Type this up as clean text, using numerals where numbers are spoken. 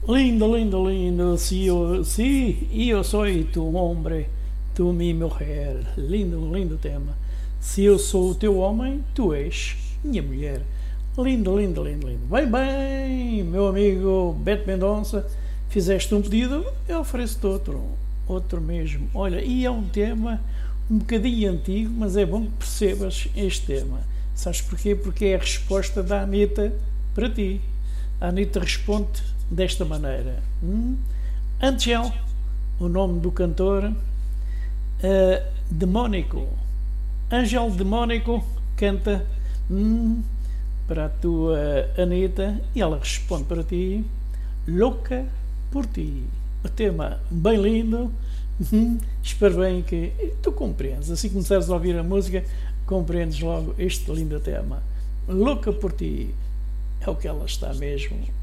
Lindo, lindo, lindo. Se eu sou tu homem, tu minha mulher. Lindo, lindo tema. Se eu sou o teu homem, tu és minha mulher. Lindo, lindo, lindo, lindo. Bem, bem, meu amigo Beto Mendonça, fizeste um pedido, eu ofereço-te outro mesmo. Olha, e é um tema um bocadinho antigo, mas é bom que percebas este tema. Sabes porquê? Porque é a resposta da Anitta para ti. A Anitta responde desta maneira. Angel, o nome do cantor, Demónico. Angel Demónico canta para a tua Anitta e ela responde para ti, louca por ti. O tema bem lindo. Espero bem que tu compreendes. Assim que começares a ouvir a música, compreendes logo este lindo tema. Louca por ti. É o que ela está mesmo